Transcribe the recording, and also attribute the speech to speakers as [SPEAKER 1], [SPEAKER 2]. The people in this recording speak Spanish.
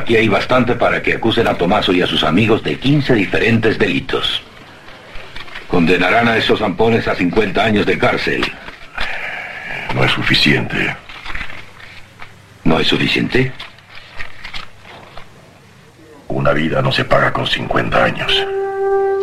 [SPEAKER 1] Aquí hay bastante para que acusen a Tomaso y a sus amigos de 15 diferentes delitos. Condenarán a esos zampones a 50 años de cárcel.
[SPEAKER 2] No es suficiente.
[SPEAKER 1] ¿No es suficiente?
[SPEAKER 2] Una vida no se paga con 50 años.